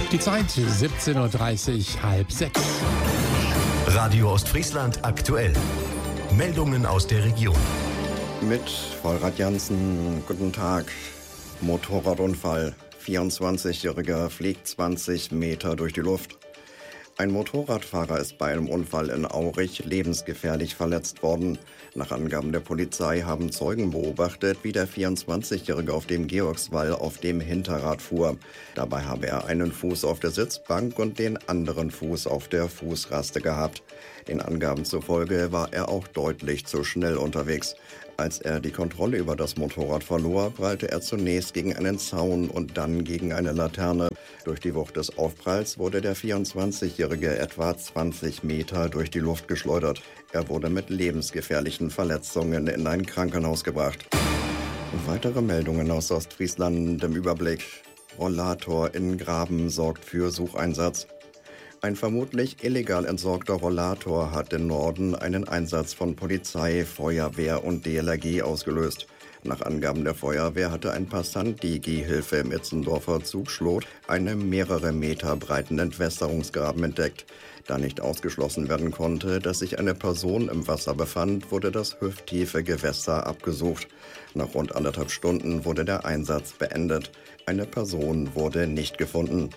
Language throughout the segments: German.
Die Zeit 17:30 Uhr, halb sechs. Radio Ostfriesland aktuell. Meldungen aus der Region. Mit Vollrad Jansen, guten Tag. Motorradunfall. 24-Jähriger fliegt 20 Meter durch die Luft. Ein Motorradfahrer ist bei einem Unfall in Aurich lebensgefährlich verletzt worden. Nach Angaben der Polizei haben Zeugen beobachtet, wie der 24-Jährige auf dem Georgswall auf dem Hinterrad fuhr. Dabei habe er einen Fuß auf der Sitzbank und den anderen Fuß auf der Fußraste gehabt. Den Angaben zufolge war er auch deutlich zu schnell unterwegs. Als er die Kontrolle über das Motorrad verlor, prallte er zunächst gegen einen Zaun und dann gegen eine Laterne. Durch die Wucht des Aufpralls wurde der 24-Jährige etwa 20 Meter durch die Luft geschleudert. Er wurde mit lebensgefährlichen Verletzungen in ein Krankenhaus gebracht. Weitere Meldungen aus Ostfriesland im Überblick. Rollator in Graben sorgt für Sucheinsatz. Ein vermutlich illegal entsorgter Rollator hat im Norden einen Einsatz von Polizei, Feuerwehr und DLRG ausgelöst. Nach Angaben der Feuerwehr hatte ein Passant die Gehhilfe im Itzendorfer Zugschlot einen mehrere Meter breiten Entwässerungsgraben entdeckt. Da nicht ausgeschlossen werden konnte, dass sich eine Person im Wasser befand, wurde das hüfttiefe Gewässer abgesucht. Nach rund 1,5 Stunden wurde der Einsatz beendet. Eine Person wurde nicht gefunden.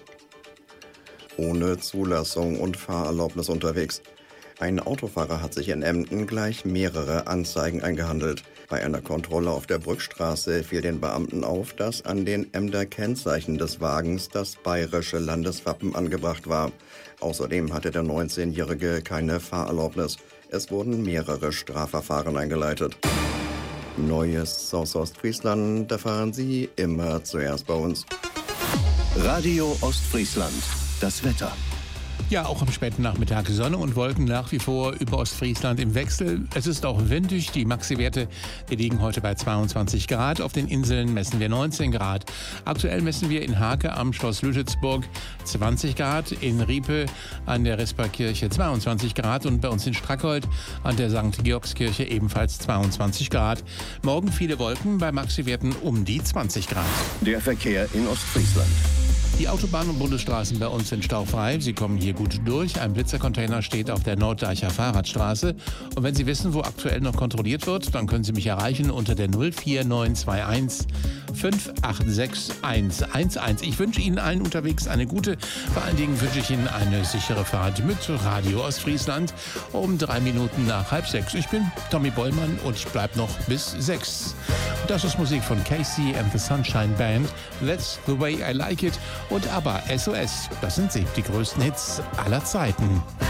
Ohne Zulassung und Fahrerlaubnis unterwegs. Ein Autofahrer hat sich in Emden gleich mehrere Anzeigen eingehandelt. Bei einer Kontrolle auf der Brückstraße fiel den Beamten auf, dass an den Emder Kennzeichen des Wagens das bayerische Landeswappen angebracht war. Außerdem hatte der 19-Jährige keine Fahrerlaubnis. Es wurden mehrere Strafverfahren eingeleitet. Neues aus Ostfriesland erfahren Sie immer zuerst bei uns. Radio Ostfriesland. Das Wetter. Ja, auch am späten Nachmittag Sonne und Wolken nach wie vor über Ostfriesland im Wechsel. Es ist auch windig. Die Maxi-Werte, die liegen heute bei 22 Grad. Auf den Inseln messen wir 19 Grad. Aktuell messen wir in Hake am Schloss Lüschetsburg 20 Grad, in Riepe an der Resperkirche 22 Grad und bei uns in Strackholt an der St. Georgskirche ebenfalls 22 Grad. Morgen viele Wolken, bei Maxi-Werten um die 20 Grad. Der Verkehr in Ostfriesland. Die Autobahnen und Bundesstraßen bei uns sind staufrei. Sie kommen hier gut durch. Ein Blitzercontainer steht auf der Norddeicher Fahrradstraße. Und wenn Sie wissen, wo aktuell noch kontrolliert wird, dann können Sie mich erreichen unter der 04921 586 111. Ich wünsche Ihnen allen unterwegs eine gute, vor allen Dingen wünsche ich Ihnen eine sichere Fahrt mit Radio Ostfriesland um 3 Minuten nach 5:30. Ich bin Tommy Bollmann und ich bleibe noch bis 6. Das ist Musik von Casey and the Sunshine Band. That's the way I like it. Und ABBA, SOS. Das sind sie, die größten Hits aller Zeiten.